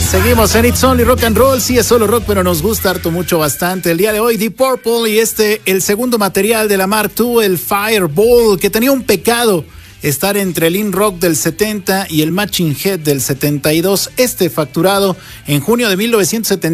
Seguimos en It's Only Rock and Roll. Sí, es solo rock, pero nos gusta harto mucho bastante. El día de hoy, Deep Purple y el segundo material de la Mark II, el Fireball, que tenía un pecado: estar entre el In Rock del 70 y el Matching Head del 72. Facturado en junio de 1970.